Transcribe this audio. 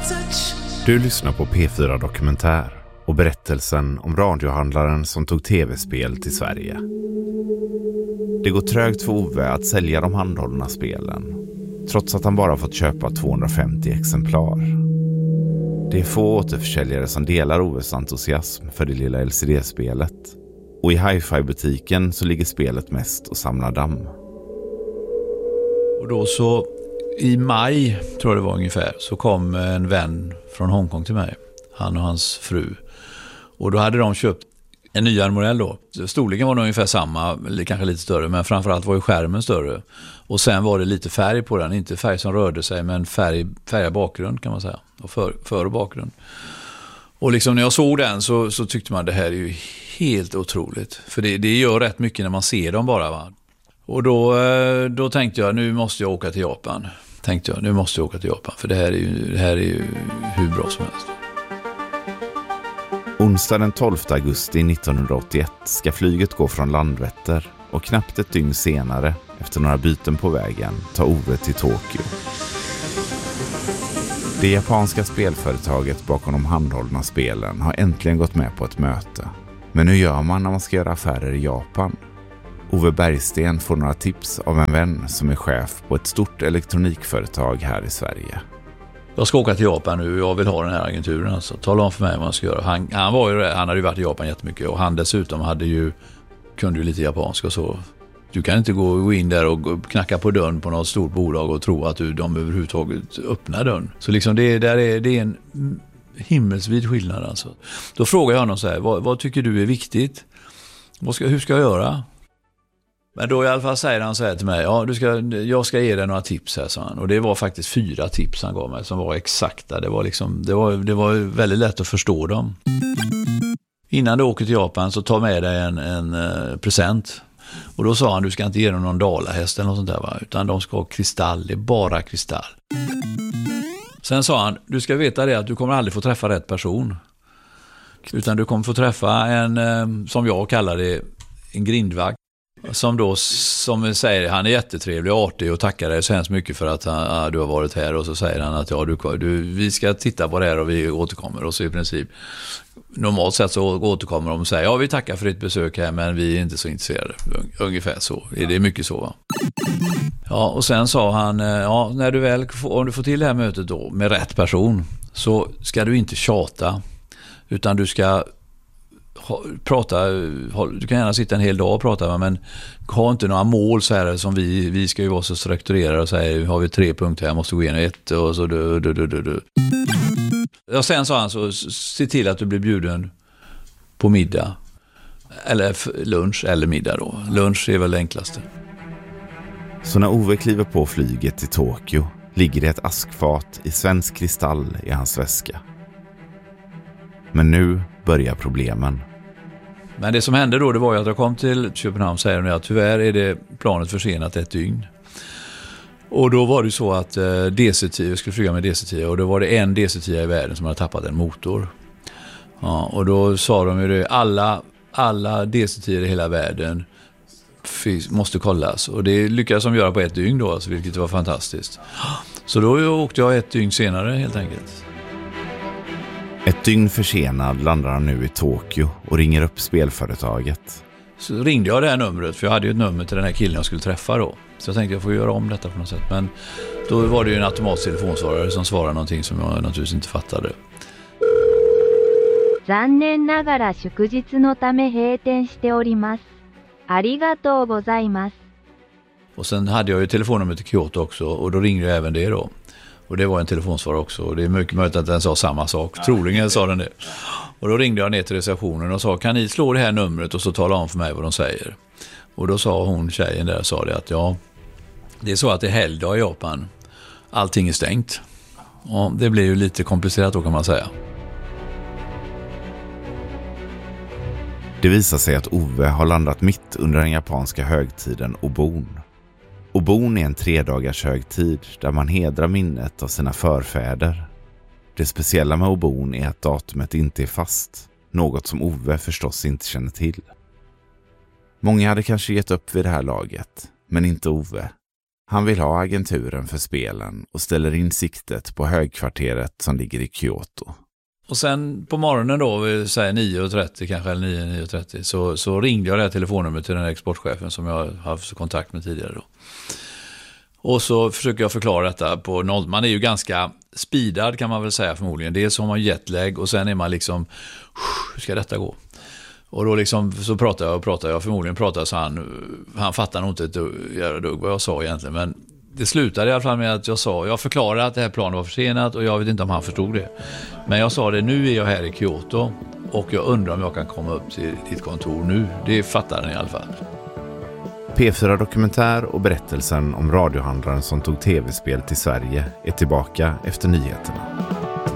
Du lyssnar på P4 Dokumentär och berättelsen om radiohandlaren som tog tv-spel till Sverige. Det går trögt för Ove att sälja de handhållna spelen, trots att han bara fått köpa 250 exemplar. Det är få återförsäljare som delar Oves entusiasm för det lilla LCD-spelet. Och i hi-fi-butiken så ligger spelet mest och samlar damm. Och då så i maj, tror jag det var ungefär, så kom en vän från Hongkong till mig. Han och hans fru. Och då hade de köpt en nyare modell då. Storleken var nog ungefär samma, kanske lite större, men framförallt var ju skärmen större. Och sen var det lite färg på den, inte färg som rörde sig, men färgad bakgrund kan man säga. Och för och bakgrund. Och liksom när jag såg den så tyckte man det här är ju helt otroligt. För det gör rätt mycket när man ser dem bara, va. Och då tänkte jag, nu måste jag åka till Japan. För det här är ju hur bra som helst. Onsdag den 12 augusti 1981 ska flyget gå från Landvetter och knappt ett dygn senare, efter några byten på vägen, ta Ove till Tokyo. Det japanska spelföretaget bakom de handhållna spelen har äntligen gått med på ett möte. Men hur gör man när man ska göra affärer i Japan? Ove Bergsten får några tips av en vän som är chef på ett stort elektronikföretag här i Sverige. Jag ska åka till Japan nu, jag vill ha den här agenturen. Alltså. Tala om för mig vad man ska göra. Han hade ju varit i Japan jättemycket och han dessutom kunde ju lite japanska och så. Du kan inte gå in där och knacka på dörren på något stort bolag och tro att de överhuvudtaget öppnar dörren. Så liksom det är en himmelsvid skillnad alltså. Då frågar jag honom så här, vad tycker du är viktigt? Hur ska jag göra? Men då i alla fall säger han så här till mig, jag ska ge dig några tips här, sa han. Och det var faktiskt 4 tips han gav mig som var exakta. Det var väldigt lätt att förstå dem. Innan du åker till Japan så ta med dig en present. Och då sa han, du ska inte ge dem någon dalahäst eller något sånt där, va? Utan de ska ha kristall, det är bara kristall. Sen sa han, du ska veta det att du kommer aldrig få träffa rätt person. Utan du kommer få träffa en, som jag kallar det, en grindvakt. Som säger, han är jättetrevlig och artig och tackar dig så hemskt mycket för att du har varit här. Och så säger han att vi ska titta på det här och vi återkommer. Och så i princip, normalt sett så återkommer de och säger, vi tackar för ditt besök här men vi är inte så intresserade. Ungefär så, det är mycket så, va? Ja, och sen sa han, om du får till det här mötet då med rätt person så ska du inte tjata utan du ska prata, du kan gärna sitta en hel dag och prata, men ha inte några mål så här som vi ska ju vara så strukturerade och säga, har vi 3 punkter här, måste gå igenom 1 och så du. Och sen sa han så, se till att du blir bjuden på middag eller lunch eller middag då. Lunch är väl det enklaste. Så när Ove kliver på flyget till Tokyo ligger det ett askfat i svensk kristall i hans väska. Men nu börjar problemen. Men det som hände då, det var ju att jag kom till Köpenhamn och säger att tyvärr är det planet försenat 1 dygn. Och då var det så att DC-10, jag skulle flyga med DC-10 och då var det en DC-10 i världen som hade tappat en motor. Ja, och då sa de ju det, alla DC-10 i hela världen måste kollas. Och det lyckades de göra på 1 dygn då, alltså, vilket var fantastiskt. Så då åkte jag 1 dygn senare helt enkelt. 1 dygn försenad landar han nu i Tokyo och ringer upp spelföretaget. Så ringde jag det här numret, för jag hade ju ett nummer till den här killen jag skulle träffa då. Så jag tänkte jag får göra om detta på något sätt. Men då var det ju en automatisk telefonsvarare som svarade någonting som jag naturligtvis inte fattade. 残念ながら祝日のため閉店しております。ありがとうございます。 Och sen hade jag ju telefonnummer till Kyoto också och då ringde jag även det då. Och det var en telefonsvarare också och det är mycket möjligt att den sa samma sak. Troligen sa den det. Och då ringde jag ner till receptionen och sa, kan ni slå det här numret och så tala om för mig vad de säger. Och då sa hon, tjejen där, sa det att det är så att det är helgdag i Japan. Allting är stängt. Och det blir ju lite komplicerat då, kan man säga. Det visar sig att Ove har landat mitt under den japanska högtiden Obon. Obon är en 3-dagars högtid där man hedrar minnet av sina förfäder. Det speciella med Obon är att datumet inte är fast, något som Ove förstås inte känner till. Många hade kanske gett upp vid det här laget, men inte Ove. Han vill ha agenturen för spelen och ställer in siktet på högkvarteret som ligger i Kyoto. Och sen på morgonen då, vi säger 9.30 kanske, eller 9.30, så ringde jag det här telefonnumret till den här exportchefen som jag har haft kontakt med tidigare då. Och så försöker jag förklara detta på noll. Man är ju ganska speedad kan man väl säga förmodligen. Dels har man jetlag och sen är man liksom, hur ska detta gå? Och då liksom så pratar jag förmodligen så han fattar nog inte ett dugg vad jag sa egentligen, men det slutade i alla fall med att jag förklarade att det här planet var försenat och jag vet inte om han förstod det. Men jag sa det, nu är jag här i Kyoto och jag undrar om jag kan komma upp till ditt kontor nu. Det fattar han i alla fall. P4 Dokumentär och berättelsen om radiohandlaren som tog tv-spel till Sverige är tillbaka efter nyheterna.